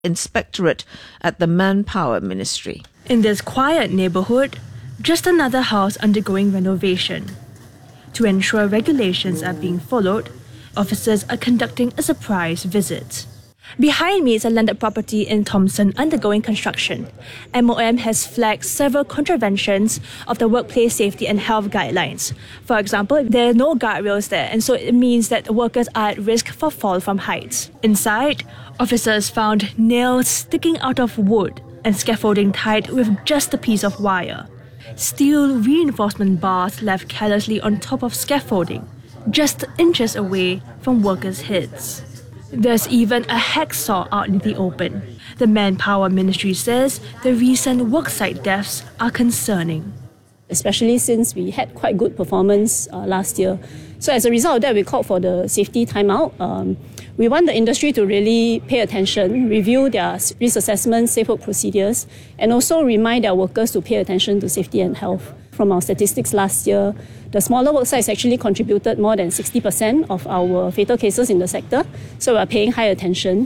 Inspectorate at the Manpower Ministry. In this quiet neighborhood, just another house undergoing renovation. To ensure regulations are being followed, officers are conducting a surprise visit. Behind me is a landed property in Thomson undergoing construction. MOM has flagged several contraventions of the workplace safety and health guidelines. For example, there are no guardrails there, and so it means that workers are at risk for fall from heights. Inside, officers found nails sticking out of wood and scaffolding tied with just a piece of wire. Steel reinforcement bars left carelessly on top of scaffolding, just inches away from workers' heads. There's even a hacksaw out in the open. The Manpower Ministry says the recent worksite deaths are concerning. Especially since we had quite good performance last year. So as a result of that, we called for the safety timeout. We want the industry to really pay attention, review their risk assessment, safe work procedures, and also remind their workers to pay attention to safety and health. From our statistics last year, the smaller work sites actually contributed more than 60% of our fatal cases in the sector, so we are paying high attention.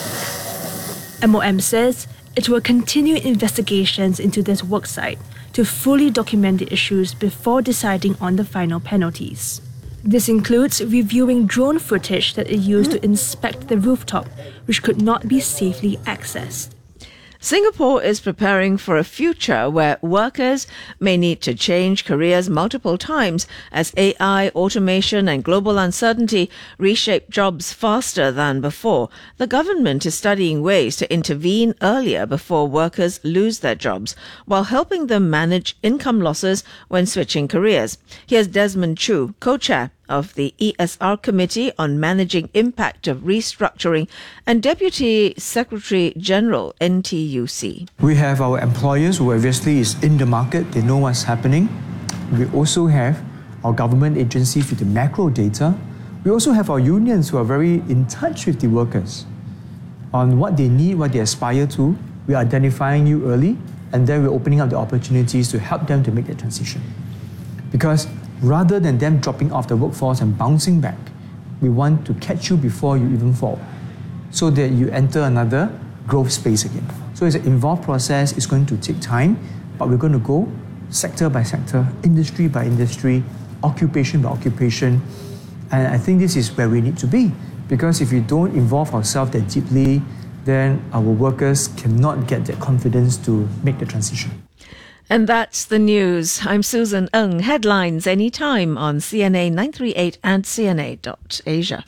MOM says it will continue investigations into this worksite to fully document the issues before deciding on the final penalties. This includes reviewing drone footage that is used to inspect the rooftop, which could not be safely accessed. Singapore is preparing for a future where workers may need to change careers multiple times as AI, automation and global uncertainty reshape jobs faster than before. The government is studying ways to intervene earlier before workers lose their jobs, while helping them manage income losses when switching careers. Here's Desmond Chu, co-chair of the ESR Committee on Managing Impact of Restructuring and Deputy Secretary General, NTUC. We have our employers who obviously is in the market, they know what's happening. We also have our government agencies with the macro data. We also have our unions who are very in touch with the workers on what they need, what they aspire to. We are identifying you early, and then we're opening up the opportunities to help them to make that transition. Because rather than them dropping off the workforce and bouncing back, we want to catch you before you even fall, so that you enter another growth space again. So it's an involved process, it's going to take time, but we're going to go sector by sector, industry by industry, occupation by occupation, and I think this is where we need to be, because if we don't involve ourselves that deeply, then our workers cannot get that confidence to make the transition. And that's the news. I'm Susan Ng. Headlines anytime on CNA 938 and CNA.Asia.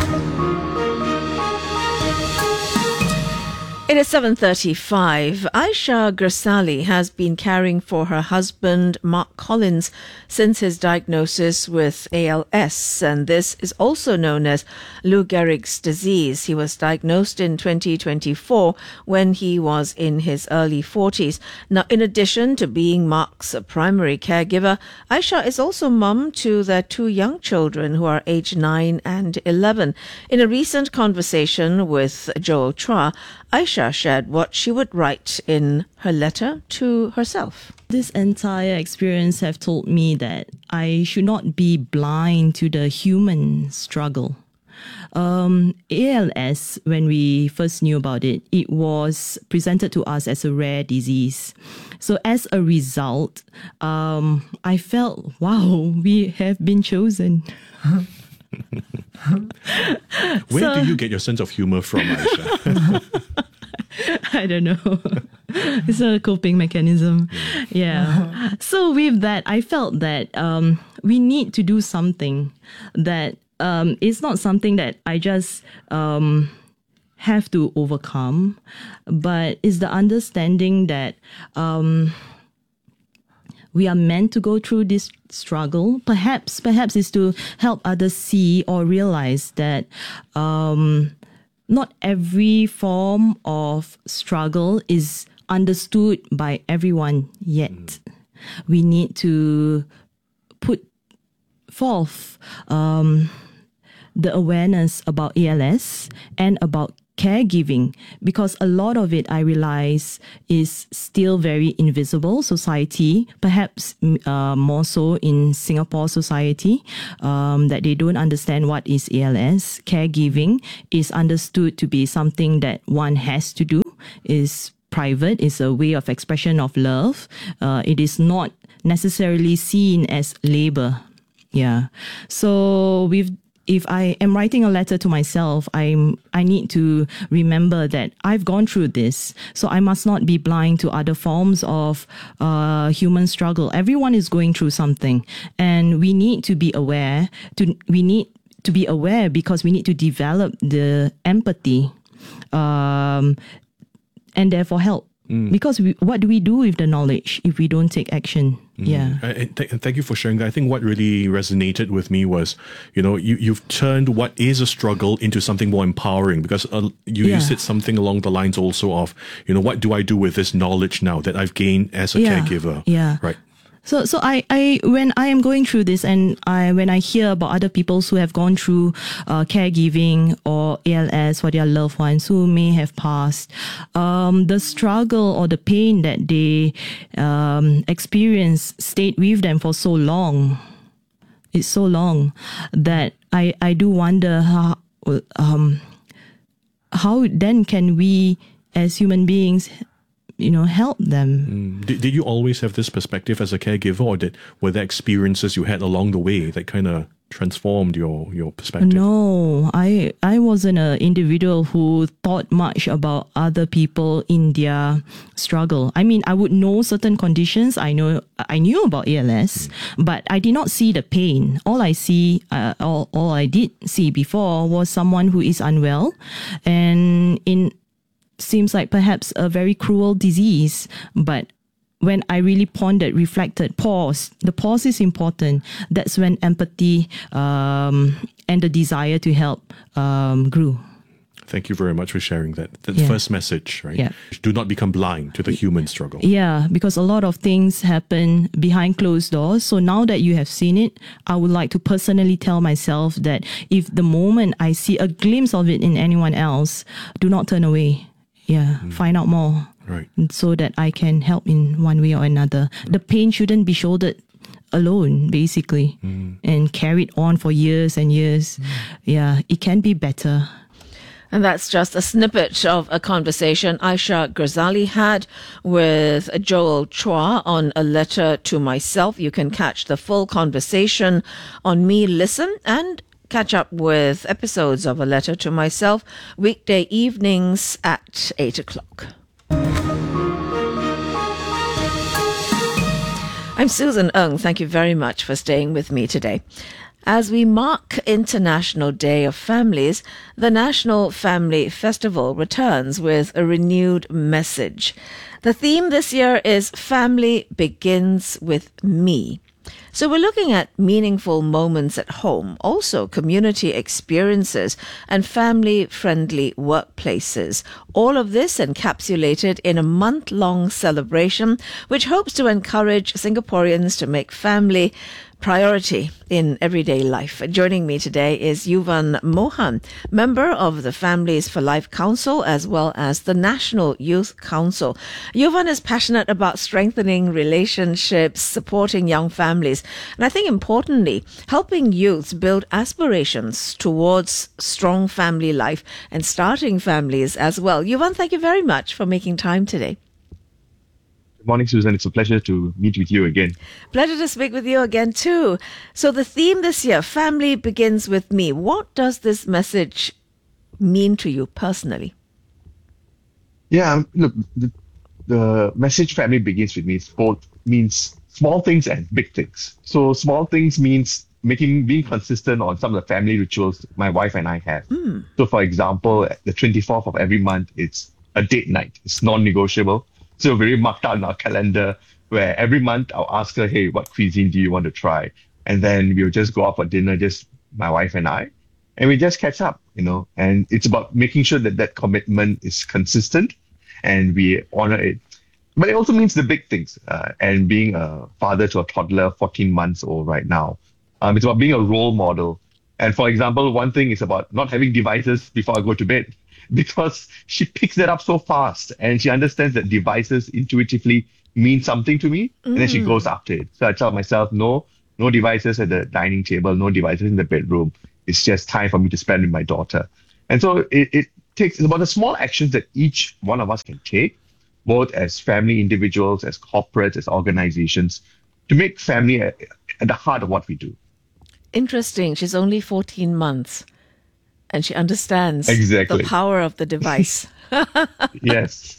It is 7:35. Aisha Gresali has been caring for her husband, Mark Collins, since his diagnosis with ALS, and this is also known as Lou Gehrig's disease. He was diagnosed in 2024 when he was in his early 40s. Now, in addition to being Mark's primary caregiver, Aisha is also mum to their two young children who are aged 9 and 11. In a recent conversation with Joel Chua, Aisha shared what she would write in her letter to herself. This entire experience have told me that I should not be blind to the human struggle. ALS, when we first knew about it, it was presented to us as a rare disease. So as a result, I felt, wow, we have been chosen. Where do you get your sense of humor from, Aisha? I don't know. It's a coping mechanism. Yeah. So with that, I felt that we need to do something that it's not something that I just have to overcome, but it's the understanding that we are meant to go through this struggle. Perhaps is to help others see or realize that not every form of struggle is understood by everyone yet. We need to put forth the awareness about ALS and about caregiving, because a lot of it I realize is still very invisible society, perhaps more so in Singapore society, that they don't understand what is ALS. Caregiving is understood to be something that one has to do, is private, is a way of expression of love. It is not necessarily seen as labor. Yeah. So if I am writing a letter to myself, I need to remember that I've gone through this. So I must not be blind to other forms of human struggle. Everyone is going through something, and we need to be aware. We need to be aware because we need to develop the empathy, and therefore help. Because what do we do with the knowledge if we don't take action? Yeah. And thank you for sharing that. I think what really resonated with me was, you've turned what is a struggle into something more empowering, because you said something along the lines also of, what do I do with this knowledge now that I've gained as a caregiver? Yeah. Right. So I when I am going through this, and when I hear about other people who have gone through caregiving or ALS for their loved ones who may have passed, the struggle or the pain that they experience stayed with them for so long. It's so long that I do wonder how then can we as human beings help them. Did you always have this perspective as a caregiver, or were there experiences you had along the way that kind of transformed your perspective? No, I wasn't an individual who thought much about other people in their struggle. I mean, I would know certain conditions. I knew about ALS, but I did not see the pain. All I did see before was someone who is unwell, and seems like perhaps a very cruel disease. But when I really pondered, reflected, paused, the pause is important. That's when empathy and the desire to help grew. Thank you very much for sharing that. The first message, right? Yeah. Do not become blind to the human struggle. Yeah, because a lot of things happen behind closed doors. So now that you have seen it, I would like to personally tell myself that if the moment I see a glimpse of it in anyone else, do not turn away. Yeah, find out more. Right. So that I can help in one way or another. The pain shouldn't be shouldered alone, basically, and carried on for years and years. Yeah, it can be better. And that's just a snippet of a conversation Aisha Ghazali had with Joel Chua on A Letter to Myself. You can catch the full conversation on Me Listen, and catch up with episodes of A Letter to Myself weekday evenings at 8 o'clock. I'm Susan Ng. Thank you very much for staying with me today. As we mark International Day of Families, the National Family Festival returns with a renewed message. The theme this year is Family Begins with Me. So we're looking at meaningful moments at home, also community experiences and family-friendly workplaces. All of this encapsulated in a month-long celebration which hopes to encourage Singaporeans to make family priority in everyday life. Joining me today is Yuvan Mohan, member of the Families for Life Council as well as the National Youth Council. Yuvan is passionate about strengthening relationships, supporting young families, and I think importantly, helping youths build aspirations towards strong family life and starting families as well. Yuvan, thank you very much for making time today. Good morning, Susan. It's a pleasure to meet with you again. Pleasure to speak with you again too. So the theme this year, Family Begins with Me. What does this message mean to you personally? Yeah, look, the message Family Begins with Me means small things and big things. So small things means being consistent on some of the family rituals my wife and I have. So for example, the 24th of every month, it's a date night. It's non-negotiable. So very marked out in our calendar where every month I'll ask her, hey, what cuisine do you want to try? And then we'll just go out for dinner, just my wife and I, and we just catch up, and it's about making sure that commitment is consistent and we honor it. But it also means the big things, and being a father to a toddler, 14 months old right now. It's about being a role model. And for example, one thing is about not having devices before I go to bed. because she picks that up so fast and she understands that devices intuitively mean something to me, and then she goes after it. So I tell myself, no devices at the dining table, no devices in the bedroom. It's just time for me to spend with my daughter. And so it's about the small actions that each one of us can take, both as family individuals, as corporates, as organizations, to make family at the heart of what we do. Interesting. She's only 14 months and she understands Exactly. the power of the device. Yes.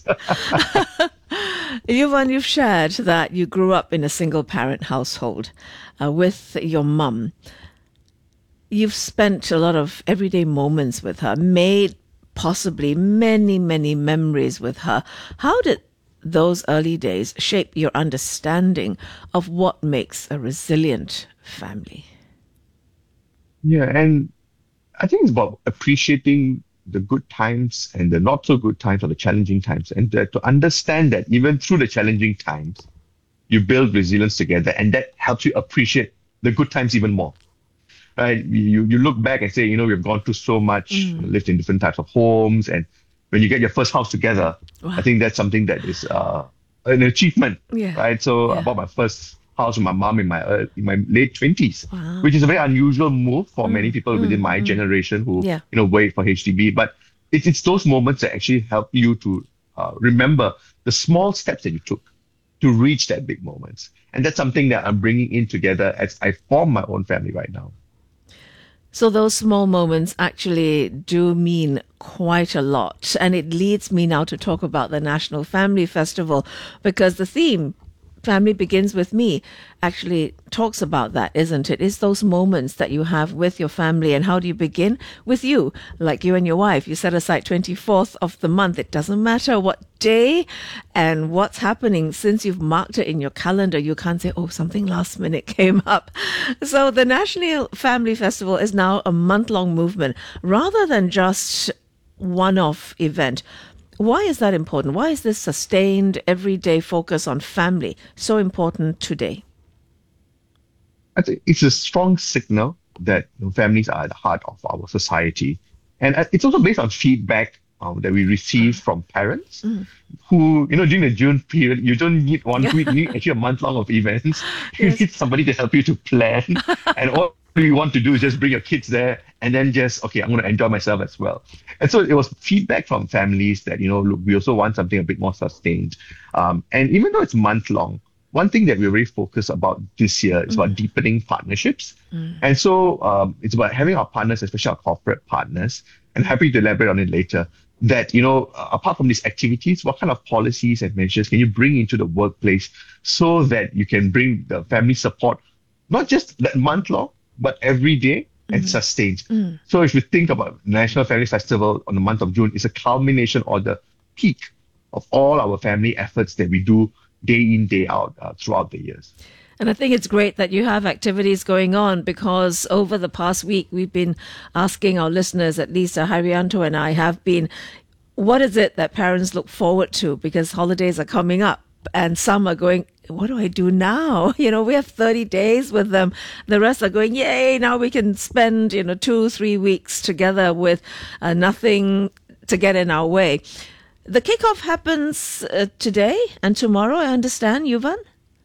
Yuvan, you've shared that you grew up in a single-parent household with your mum. You've spent a lot of everyday moments with her, made possibly many, many memories with her. How did those early days shape your understanding of what makes a resilient family? Yeah, and I think it's about appreciating the good times and the not so good times or the challenging times, and to understand that even through the challenging times, you build resilience together, and that helps you appreciate the good times even more. Right? You look back and say, we've gone through so much, lived in different types of homes, and when you get your first house together, I think that's something that is an achievement. Yeah. Right? So I bought my first house with my mom in my late 20s, which is a very unusual move for many people within my generation who wait for HDB. But it's those moments that actually help you to remember the small steps that you took to reach that big moments. And that's something that I'm bringing in together as I form my own family right now. So those small moments actually do mean quite a lot. And it leads me now to talk about the National Family Festival, because the theme, Family Begins With Me, actually talks about that, isn't it? It's those moments that you have with your family. And how do you begin? With you, like you and your wife. You set aside 24th of the month. It doesn't matter what day and what's happening. Since you've marked it in your calendar, you can't say, oh, something last minute came up. So the National Family Festival is now a month-long movement rather than just one-off event. Why is that important? Why is this sustained, everyday focus on family so important today? I think it's a strong signal that families are at the heart of our society. And it's also based on feedback that we receive from parents who, during the June period, you don't need 1 week, you need actually a month long of events. You need somebody to help you to plan. And all you want to do is just bring your kids there and then just, okay, I'm going to enjoy myself as well. And so it was feedback from families that, look, we also want something a bit more sustained. And even though it's month long, one thing that we're very focused about this year is about deepening partnerships. And so it's about having our partners, especially our corporate partners, and happy to elaborate on it later, that, apart from these activities, what kind of policies and measures can you bring into the workplace so that you can bring the family support, not just that month long, but every day and sustained. So if you think about National Family Festival on the month of June, it's a culmination or the peak of all our family efforts that we do day in, day out throughout the years. And I think it's great that you have activities going on, because over the past week, we've been asking our listeners, at least Haryanto and I have been, what is it that parents look forward to? Because holidays are coming up and some are going, what do I do now? We have 30 days with them. The rest are going, yay, now we can spend, 2-3 weeks together with nothing to get in our way. The kickoff happens today and tomorrow, I understand, Yuvan?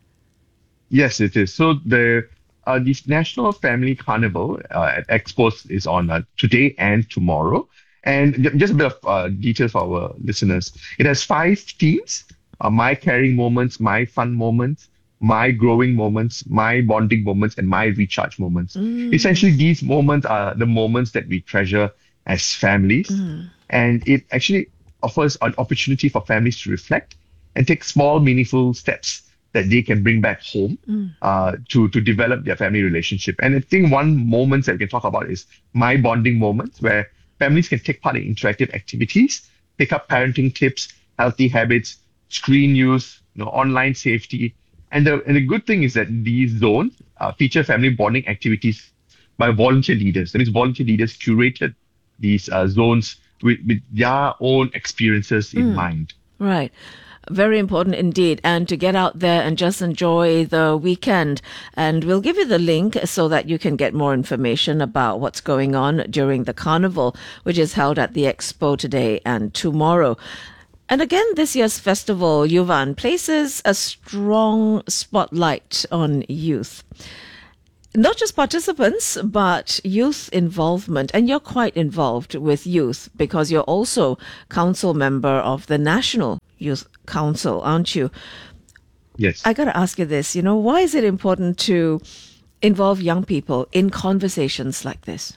Yes, it is. So the National Family Carnival at Expos is on today and tomorrow. And just a bit of details for our listeners. It has 5 themes: my caring moments, my fun moments, my growing moments, my bonding moments, and my recharge moments. Essentially, these moments are the moments that we treasure as families. And it actually offers an opportunity for families to reflect and take small, meaningful steps that they can bring back home to develop their family relationship. And I think one moment that we can talk about is my bonding moments, where families can take part in interactive activities, pick up parenting tips, healthy habits, screen use, online safety. And the good thing is that these zones feature family bonding activities by volunteer leaders. That means volunteer leaders curated these zones with their own experiences in mind. Right. Very important indeed. And to get out there and just enjoy the weekend. And we'll give you the link so that you can get more information about what's going on during the carnival, which is held at the Expo today and tomorrow. And again, this year's festival, Yuvan, places a strong spotlight on youth. Not just participants, but youth involvement. And you're quite involved with youth because you're also council member of the National Youth Council, aren't you? Yes. I got to ask you this, why is it important to involve young people in conversations like this?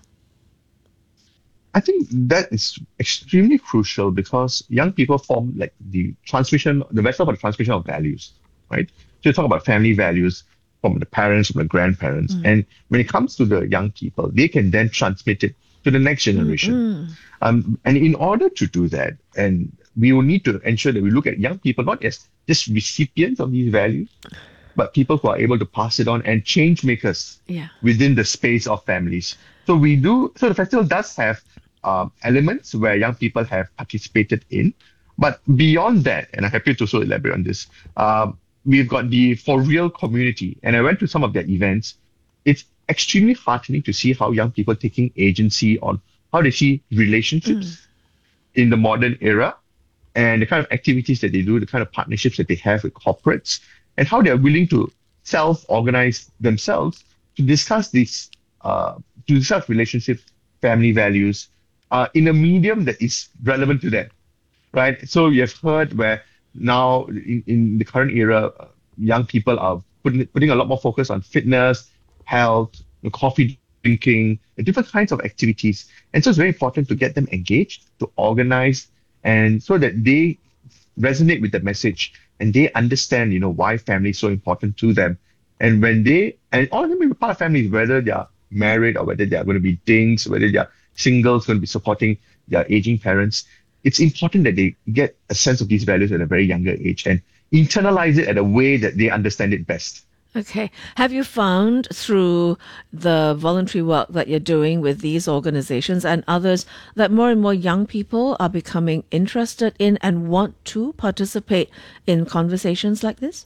I think that is extremely crucial because young people form like the vessel for the transmission of values, right? So you talk about family values from the parents, from the grandparents. And when it comes to the young people, they can then transmit it to the next generation. And in order to do that, and we will need to ensure that we look at young people not as just recipients of these values, but people who are able to pass it on and change makers within the space of families. So the festival does have elements where young people have participated in, but beyond that, and I'm happy to also elaborate on this, we've got the For Real community, and I went to some of their events. It's extremely heartening to see how young people taking agency on how they see relationships in the modern era, and the kind of activities that they do, the kind of partnerships that they have with corporates, and how they're willing to self-organize themselves to discuss relationships, family values, in a medium that is relevant to them, right? So you have heard where now in the current era, young people are putting a lot more focus on fitness, health, coffee drinking, and different kinds of activities. And so it's very important to get them engaged, to organize, and so that they resonate with the message and they understand, why family is so important to them. And all of them are part of families, whether they are married or whether they are going to be dings, whether they are singles going to be supporting their aging parents, it's important that they get a sense of these values at a very younger age and internalize it at a way that they understand it best. Okay. Have you found through the voluntary work that you're doing with these organizations and others that more and more young people are becoming interested in and want to participate in conversations like this?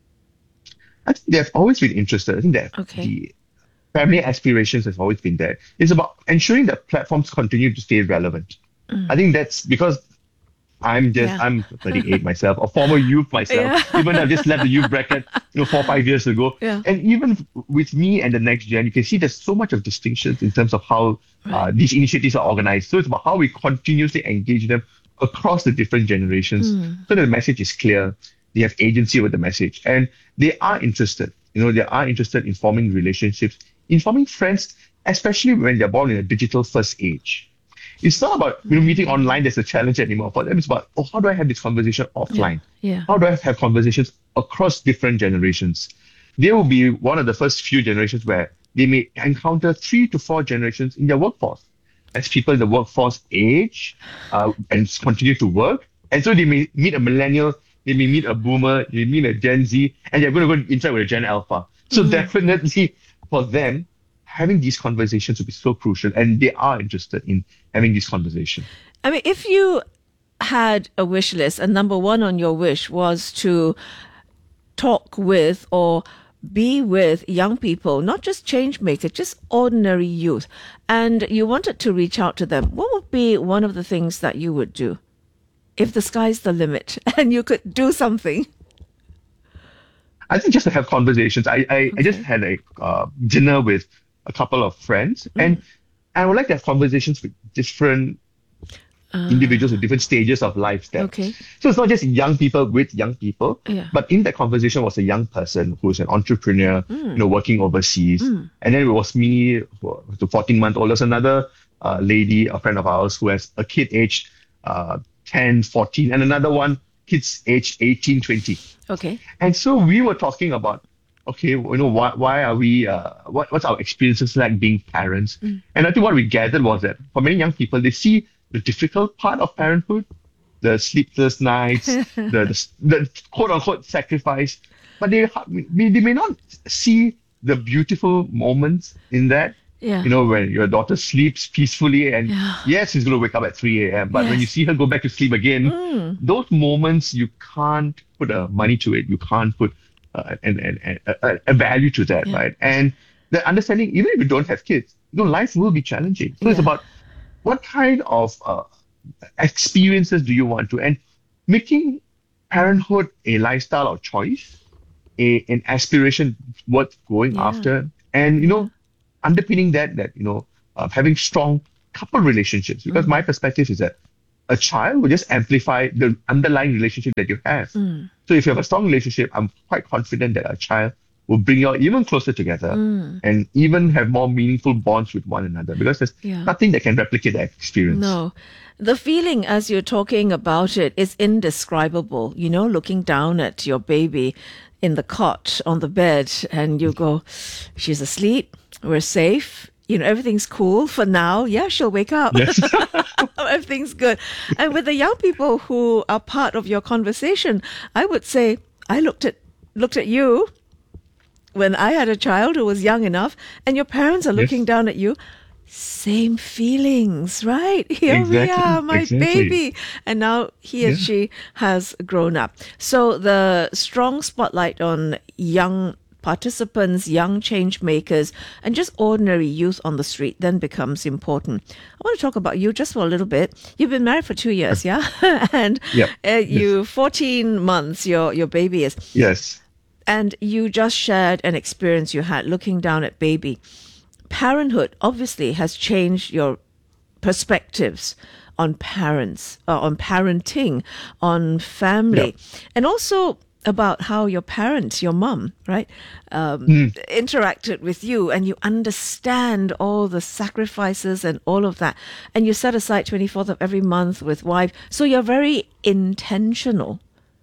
I think they've always been interested. I think that the family aspirations have always been there. It's about ensuring that platforms continue to stay relevant. I think that's because I'm 38 myself, a former youth myself, even though I've just left the youth bracket, 4 or 5 years ago. And even with me and the next gen, you can see there's so much of distinctions in terms of how these initiatives are organized. So it's about how we continuously engage them across the different generations so that the message is clear. They have agency with the message and they are interested. They are interested in forming relationships, in forming friends, especially when they're born in a digital first age. It's not about meeting online that's a challenge anymore. For them, it's about, how do I have this conversation offline? How do I have conversations across different generations? They will be one of the first few generations where they may encounter 3 to 4 generations in their workforce. As people in the workforce age and continue to work. And so they may meet a millennial, they may meet a boomer, they may meet a Gen Z, and they're going to go and interact with a Gen Alpha. So definitely for them, having these conversations will be so crucial, and they are interested in having these conversations. I mean, if you had a wish list, and number one on your wish was to talk with or be with young people, not just change makers, just ordinary youth, and you wanted to reach out to them, what would be one of the things that you would do if the sky's the limit and you could do something? I think just to have conversations. I just had a dinner with a couple of friends, and I would like to have conversations with different individuals at different stages of life. So it's not just young people with young people, but in that conversation was a young person who's an entrepreneur, working overseas, and then it was me, who was 14-month-old. There's another lady, a friend of ours, who has a kid aged 10, 14, and another one kids aged 18, 20. And so we were talking about, why are we, what's our experiences like being parents? And I think what we gathered was that for many young people, they see the difficult part of parenthood, the sleepless nights, the quote unquote sacrifice, but they may not see the beautiful moments in that. Yeah. You know, when your daughter sleeps peacefully and Yeah. yes, she's going to wake up at 3 a.m. But when you see her go back to sleep again, those moments, you can't put money to it. You can't put a value to that, right? And the understanding, even if you don't have kids, life will be challenging. So it's Yeah. about what kind of experiences do you want to, and making parenthood a lifestyle or choice, an aspiration worth going after, and underpinning that having strong couple relationships. Because my perspective is that a child will just amplify the underlying relationship that you have. So if you have a strong relationship, I'm quite confident that a child will bring you all even closer together and even have more meaningful bonds with one another, because there's nothing that can replicate that experience. No. The feeling as you're talking about it is indescribable. Looking down at your baby in the cot on the bed and you go, she's asleep, we're safe, everything's cool for now. Yeah, she'll wake up. Yes. Everything's good. And with the young people who are part of your conversation, I would say, I looked at you when I had a child who was young enough, and your parents are looking down at you. Same feelings, right? Here we are, my baby. And now he and she has grown up. So the strong spotlight on young participants, young change makers, and just ordinary youth on the street then becomes important. I want to talk about you just for a little bit. You've been married for 2 years, yeah? And you 14 months, your baby is. Yes. And you just shared an experience you had looking down at baby. Parenthood obviously has changed your perspectives on parents, on parenting, on family, and also about how your parents, your mum, right, interacted with you, and you understand all the sacrifices and all of that. And you set aside 24th of every month with wife. So you're very intentional,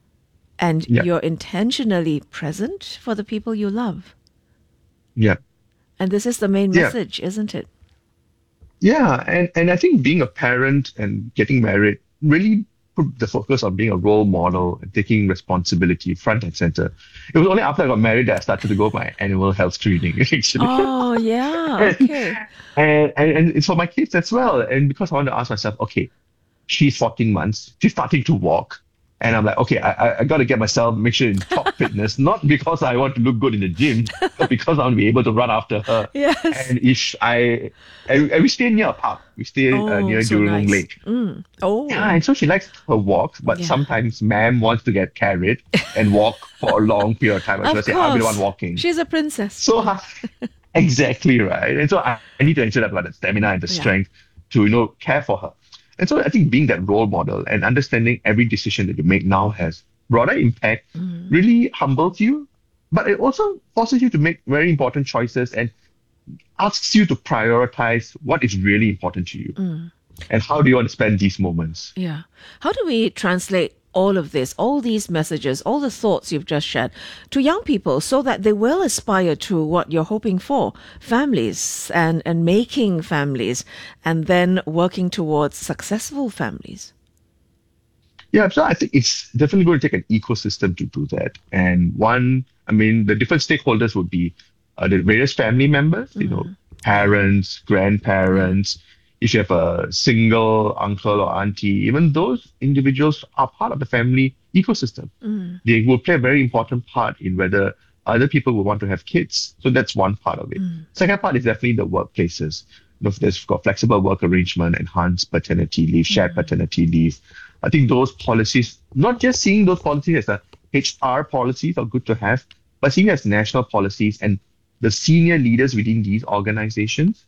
and you're intentionally present for the people you love. Yeah. And this is the main message, isn't it? Yeah, and I think being a parent and getting married really put the focus on being a role model and taking responsibility front and center. It was only after I got married that I started to go for my annual health screening, actually. Oh, yeah, okay. and it's for my kids as well. And because I want to ask myself, okay, she's 14 months, she's starting to walk. And I'm like, okay, I got to get myself, make sure in top fitness, not because I want to look good in the gym, but because I want to be able to run after her. Yes. And we stay near a park. We stay near so Jurong nice. Lake. Oh. Yeah, and so she likes her walks, but sometimes ma'am wants to get carried and walk for a long period of time. And she'll say, I'll be the one walking. She's a princess. So, exactly right. And so I need to ensure that I've got the stamina and the strength to, care for her. And so I think being that role model and understanding every decision that you make now has broader impact really humbles you, but it also forces you to make very important choices and asks you to prioritize what is really important to you. And how do you want to spend these moments? Yeah. How do we translate all of this, all these messages, all the thoughts you've just shared to young people so that they will aspire to what you're hoping for, families and making families, and then working towards successful families? Yeah, so I think it's definitely going to take an ecosystem to do that. And the different stakeholders would be the various family members, parents, grandparents. If you have a single uncle or auntie, even those individuals are part of the family ecosystem. They will play a very important part in whether other people will want to have kids. So that's one part of it. Second part is definitely the workplaces. There's got flexible work arrangement, enhanced paternity leave, shared paternity leave. I think those policies, not just seeing those policies as HR policies are good to have, but seeing as national policies and the senior leaders within these organizations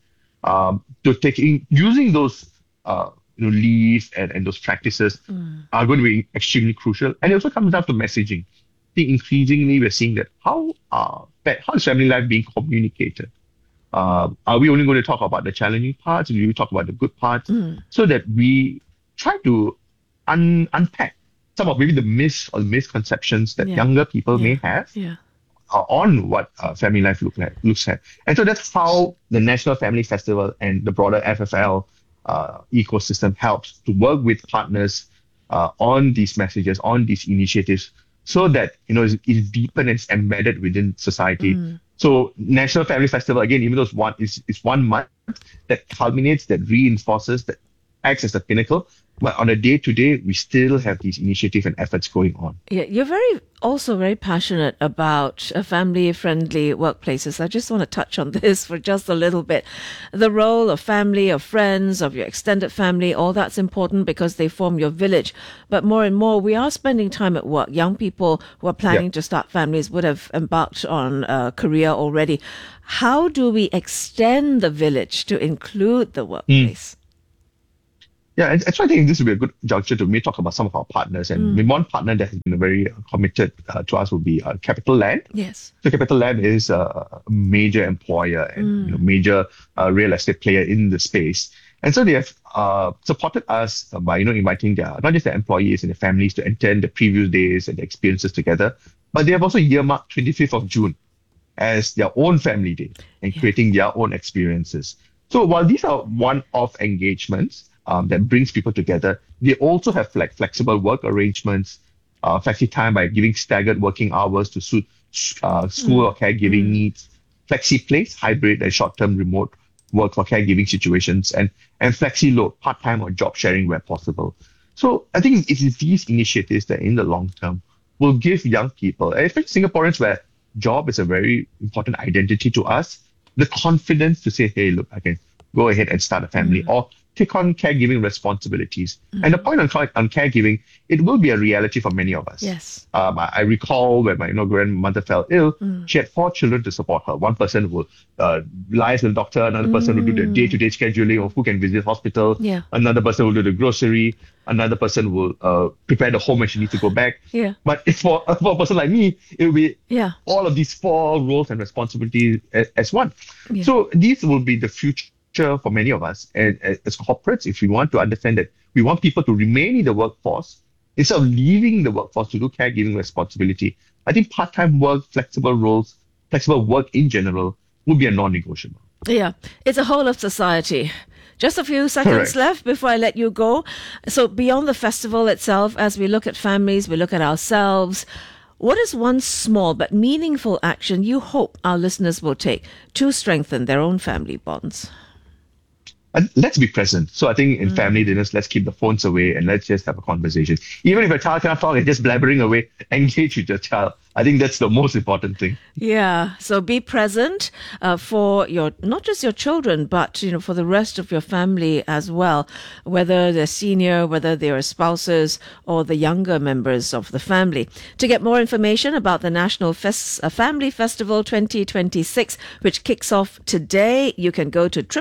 using those leave and those practices are going to be extremely crucial. And it also comes down to messaging. I think increasingly we're seeing that how is family life being communicated? Are we only going to talk about the challenging parts? Or do we talk about the good parts? So that we try to unpack some of maybe the myths or misconceptions that younger people may have. On what family life looks like. And so that's how the National Family Festival and the broader FFL ecosystem helps to work with partners on these messages, on these initiatives, so that, is deepened and it's embedded within society. So National Family Festival, again, even though it's 1 month, that culminates, that reinforces, that acts as the pinnacle. But on a day-to-day, we still have these initiatives and efforts going on. Yeah, you're also very passionate about family-friendly workplaces. I just want to touch on this for just a little bit. The role of family, of friends, of your extended family, all that's important because they form your village. But more and more, we are spending time at work. Young people who are planning to start families would have embarked on a career already. How do we extend the village to include the workplace? Yeah, and so I think this would be a good juncture to talk about some of our partners. And one partner that has been very committed to us would be Capital Land. Yes. So Capital Land is a major employer and major real estate player in the space. And so they have supported us by inviting not just their employees and their families to attend the preview days and the experiences together, but they have also earmarked 25th of June as their own family day and creating their own experiences. So while these are one-off engagements, that brings people together, they also have flexible work arrangements, flexi time by giving staggered working hours to suit school or caregiving needs, flexi place, hybrid and short-term remote work for caregiving situations, and flexi load, part-time or job sharing where possible. So I think it is these initiatives that in the long term will give young people, especially Singaporeans where job is a very important identity to us, the confidence to say, hey, look, I can go ahead and start a family or take on caregiving responsibilities. And the point on caregiving, it will be a reality for many of us. Yes. I recall when my grandmother fell ill, she had 4 children to support her. One person will liaise with the doctor, another person will do the day-to-day scheduling of who can visit hospital, another person will do the grocery, another person will prepare the home when she needs to go back. Yeah. But if for a person like me, it will be all of these 4 roles and responsibilities as one. Yeah. So these will be the future for many of us, and as corporates, if we want to understand that we want people to remain in the workforce instead of leaving the workforce to do caregiving responsibility, I think part-time work, flexible roles, flexible work in general will be a non-negotiable. Yeah, it's a whole of society. Just a few seconds left before I let you go. So beyond the festival itself, as we look at families, we look at ourselves, what is one small but meaningful action you hope our listeners will take to strengthen their own family bonds? And let's be present. So I think in family dinners, let's keep the phones away and let's just have a conversation. Even if a child cannot talk and just blabbering away, engage with your child. I think that's the most important thing. Yeah. So be present for not just your children, but for the rest of your family as well, whether they're senior, whether they are spouses or the younger members of the family. To get more information about the National Family Festival 2026, which kicks off today, you can go to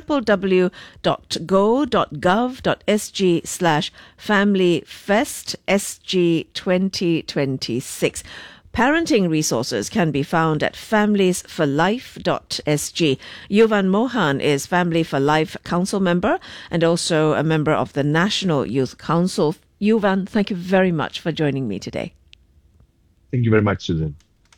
www.go.gov.sg/FamilyFestSG 2026. Parenting resources can be found at familiesforlife.sg. Yuvan Mohan is Family for Life Council member and also a member of the National Youth Council. Yuvan, thank you very much for joining me today. Thank you very much, Susan.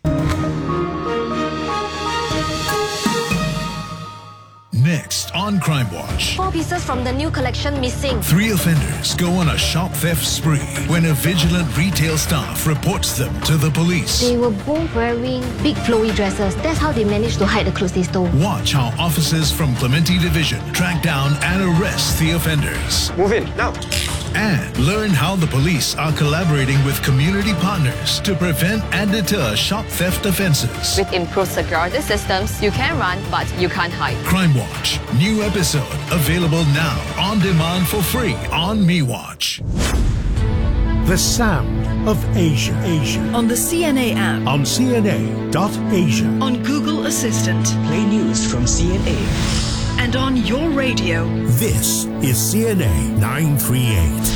Next on Crime Watch. 4 pieces from the new collection missing. 3 offenders go on a shop theft spree when a vigilant retail staff reports them to the police. They were both wearing big flowy dresses. That's how they managed to hide the clothes they stole. Watch how officers from Clementi Division track down and arrest the offenders. Move in, now. And learn how the police are collaborating with community partners to prevent and deter shop theft offences. With improved security systems, you can run, but you can't hide. Crime Watch. New episode available now on demand for free on MeWatch. The sound of Asia. On the CNA app. On CNA.Asia. On Google Assistant. Play news from CNA. And on your radio. This is CNA 938.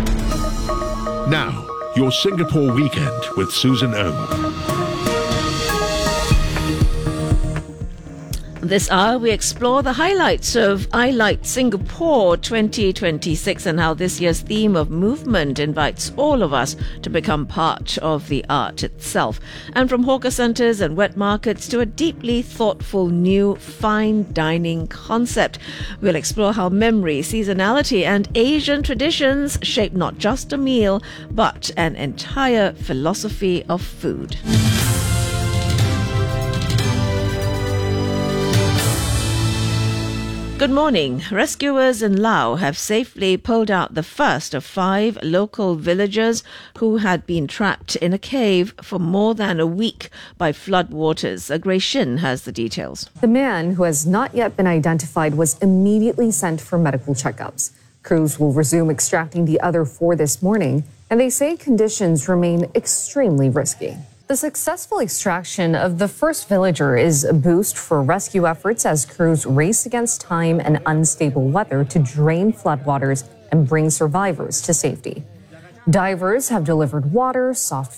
Now, your Singapore weekend with Susan Ong. This hour, we explore the highlights of I Light Singapore 2026 and how this year's theme of movement invites all of us to become part of the art itself. And from hawker centres and wet markets to a deeply thoughtful new fine dining concept, we'll explore how memory, seasonality and Asian traditions shape not just a meal, but an entire philosophy of food. Good morning. Rescuers in Laos have safely pulled out the first of 5 local villagers who had been trapped in a cave for more than a week by floodwaters. Grace Shin has the details. The man, who has not yet been identified, was immediately sent for medical checkups. Crews will resume extracting the other 4 this morning, and they say conditions remain extremely risky. The successful extraction of the first villager is a boost for rescue efforts as crews race against time and unstable weather to drain floodwaters and bring survivors to safety. Divers have delivered water, soft